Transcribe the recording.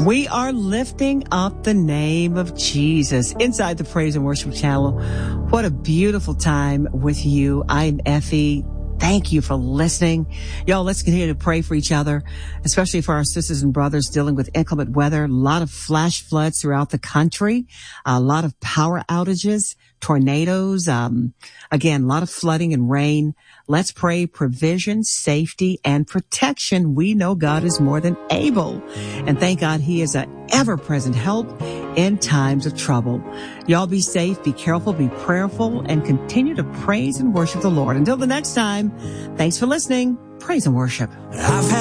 We are lifting up the name of Jesus inside the Praise and Worship Channel. What a beautiful time with you. I'm Effie. Thank you for listening. Y'all, let's continue to pray for each other, especially for our sisters and brothers dealing with inclement weather. A lot of flash floods throughout the country, a lot of power outages, tornadoes, again, a lot of flooding and rain. Let's pray provision, safety, and protection. We know God is more than able. And thank God he is an ever-present help in times of trouble. Y'all be safe, be careful, be prayerful, and continue to praise and worship the Lord. Until the next time, thanks for listening. Praise and worship.